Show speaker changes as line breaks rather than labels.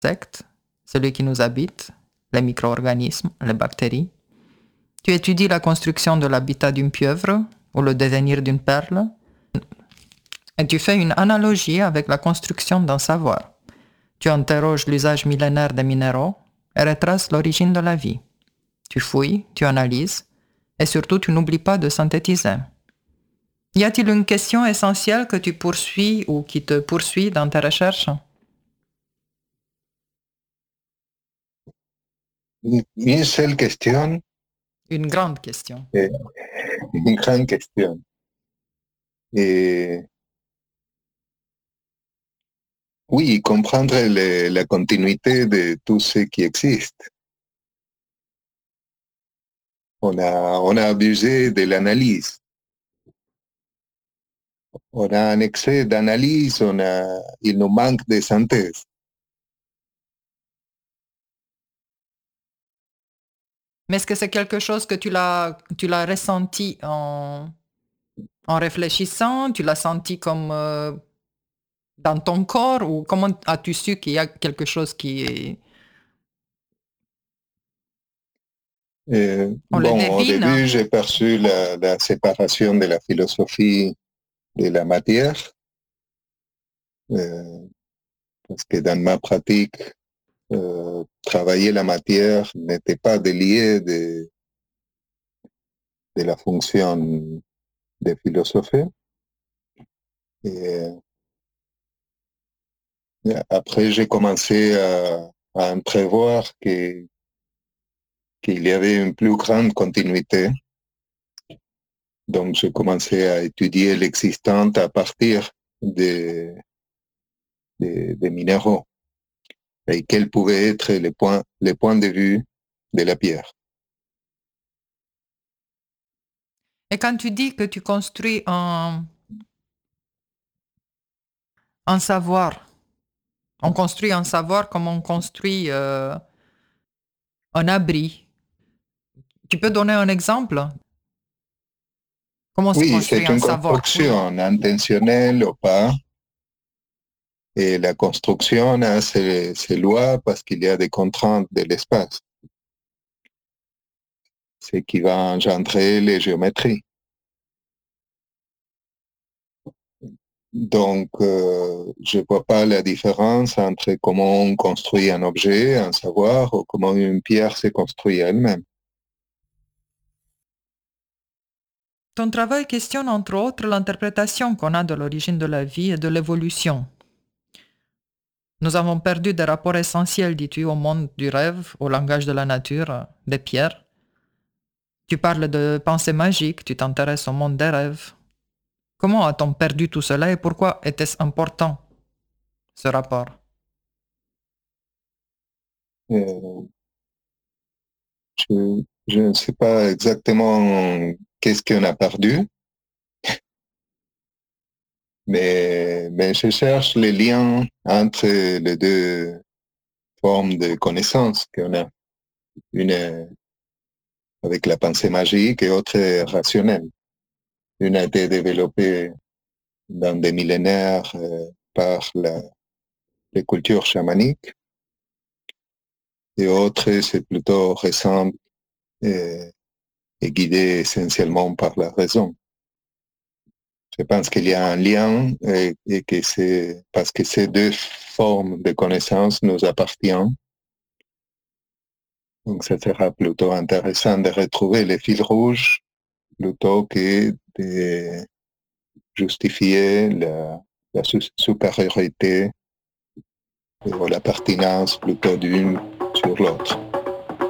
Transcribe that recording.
insectes, celui qui nous habite, les micro-organismes, les bactéries. Tu étudies la construction de l'habitat d'une pieuvre ou le devenir d'une perle. Et tu fais une analogie avec la construction d'un savoir. Tu interroges l'usage millénaire des minéraux et retraces l'origine de la vie. Tu fouilles, tu analyses, et surtout tu n'oublies pas de synthétiser. Y a-t-il une question essentielle que tu poursuis ou qui te poursuit dans tes recherches?
Une seule question,
Une grande question.
une grande question. Et oui, comprendre la continuité de tout ce qui existe. On a abusé de l'analyse. On a un excès d'analyse, il nous manque de synthèse.
Mais est-ce que c'est quelque chose que tu l'as ressenti en réfléchissant? Tu l'as senti comme dans ton corps? Ou comment as-tu su qu'il y a quelque chose qui est... On le
Bon, au
devine?
début, j'ai perçu la séparation de la philosophie de la matière, parce que dans ma pratique, travailler la matière n'était pas délié de la fonction de philosophie. Et après, j'ai commencé à entrevoir qu'il y avait une plus grande continuité. Donc, j'ai commencé à étudier l'existence à partir des minéraux et quels pouvaient être les points de vue de la pierre.
Et quand tu dis que tu construis un savoir, on construit un savoir comme on construit un abri. Tu peux donner un exemple? Comment se
Oui,
construit
c'est
un
une
savoir? Oui.
construction intentionnelle ou pas. Et la construction a ses lois parce qu'il y a des contraintes de l'espace, ce qui va engendrer les géométries. Donc, je ne vois pas la différence entre comment on construit un objet, un savoir, ou comment une pierre se construit elle-même.
Ton travail questionne entre autres l'interprétation qu'on a de l'origine de la vie et de l'évolution. Nous avons perdu des rapports essentiels, dis-tu, au monde du rêve, au langage de la nature, des pierres. Tu parles de pensée magique, tu t'intéresses au monde des rêves. Comment a-t-on perdu tout cela et pourquoi était-ce important, ce rapport?
Euh, je ne sais pas exactement qu'est-ce qu'on a perdu, mais je cherche les liens entre les deux formes de connaissances qu'on a. Une avec la pensée magique et autre rationnelle. Une a été développée dans des millénaires par les cultures chamaniques et autre, c'est plutôt récent et guidé essentiellement par la raison. Je pense qu'il y a un lien et que c'est parce que ces deux formes de connaissances nous appartiennent. Donc, ça sera plutôt intéressant de retrouver les fils rouges plutôt que de justifier la supériorité ou la pertinence plutôt d'une sur l'autre.